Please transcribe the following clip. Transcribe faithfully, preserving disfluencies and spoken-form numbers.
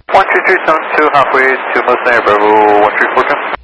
one two three seven two, halfway to Mustang Bravo one three four ten.